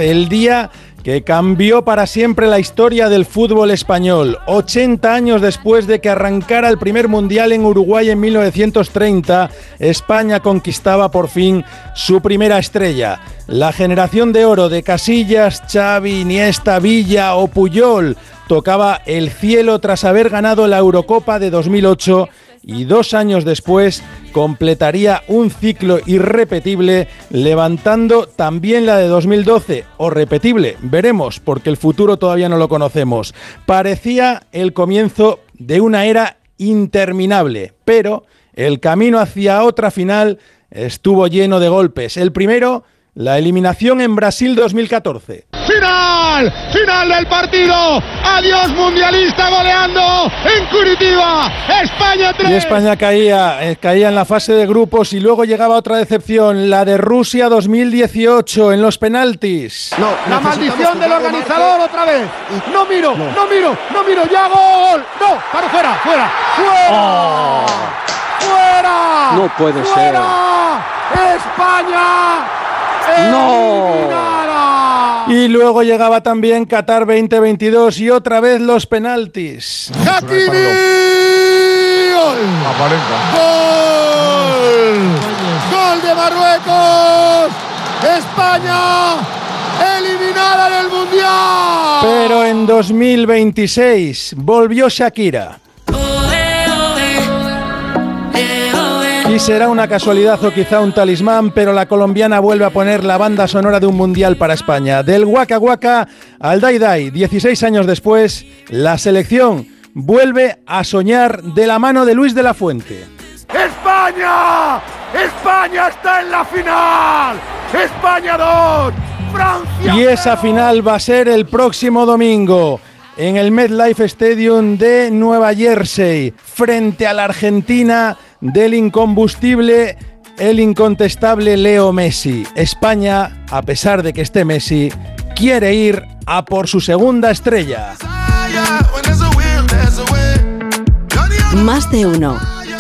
el día que cambió para siempre la historia del fútbol español. 80 años después de que arrancara el primer mundial en Uruguay en 1930, España conquistaba por fin su primera estrella. La generación de oro de Casillas, Xavi, Iniesta, Villa o Puyol tocaba el cielo tras haber ganado la Eurocopa de 2008 y 2 años después completaría un ciclo irrepetible, levantando también la de 2012, o repetible, veremos, porque el futuro todavía no lo conocemos. Parecía el comienzo de una era interminable, pero el camino hacia otra final estuvo lleno de golpes. El primero, la eliminación en Brasil 2014. ¡Final del partido! ¡Adiós mundialista goleando en Curitiba! ¡España 3! Y España caía en la fase de grupos y luego llegaba otra decepción, la de Rusia 2018 en los penaltis. No, la maldición del organizador otra vez. No miro, ya gol. No, para fuera. Oh. ¡Fuera! No puede ser. ¡España! ¡Eliminada! Y luego llegaba también Qatar 2022 y otra vez los penaltis. ¡Hakimi! ¡Gol! ¡Gol de Marruecos! ¡España! ¡Eliminada del Mundial! Pero en 2026 volvió Shakira. Y será una casualidad o quizá un talismán, pero la colombiana vuelve a poner la banda sonora de un mundial para España. Del Waka Waka al Dai Dai, 16 años después, la selección vuelve a soñar de la mano de Luis de la Fuente. ¡España! ¡España está en la final! ¡España 2! ¡Francia! Y esa final va a ser el próximo domingo en el MetLife Stadium de Nueva Jersey, frente a la Argentina del incombustible, el incontestable Leo Messi. España, a pesar de que esté Messi, quiere ir a por su segunda estrella. Más de uno.